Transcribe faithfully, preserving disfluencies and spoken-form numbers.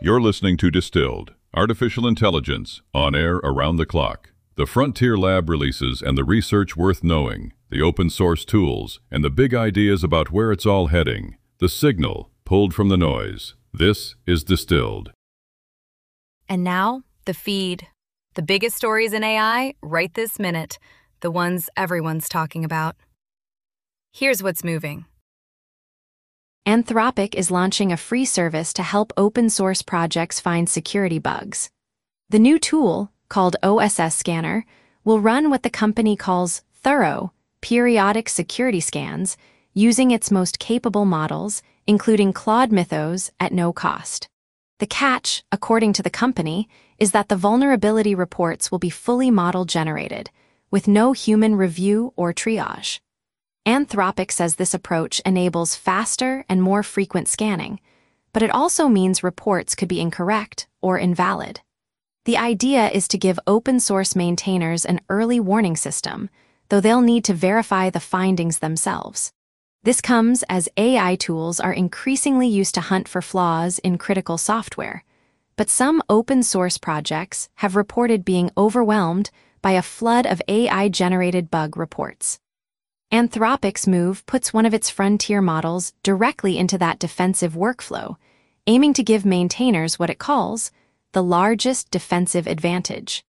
You're listening to Distilled, Artificial Intelligence, on air around the clock. The Frontier Lab releases and the research worth knowing, the open source tools, and the big ideas about where it's all heading. The signal, pulled from the noise. This is Distilled. And now, the feed. The biggest stories in A I right this minute. The ones everyone's talking about. Here's what's moving. Anthropic is launching a free service to help open-source projects find security bugs. The new tool, called O S S Scanner, will run what the company calls thorough, periodic security scans using its most capable models, including Claude Mythos, at no cost. The catch, according to the company, is that the vulnerability reports will be fully model-generated, with no human review or triage. Anthropic says this approach enables faster and more frequent scanning, but it also means reports could be incorrect or invalid. The idea is to give open-source maintainers an early warning system, though they'll need to verify the findings themselves. This comes as A I tools are increasingly used to hunt for flaws in critical software, but some open-source projects have reported being overwhelmed by a flood of A I-generated bug reports. Anthropic's move puts one of its frontier models directly into that defensive workflow, aiming to give maintainers what it calls the largest defensive advantage.